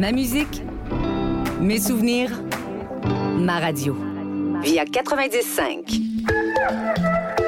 Ma musique, mes souvenirs, ma radio. Via 90.5.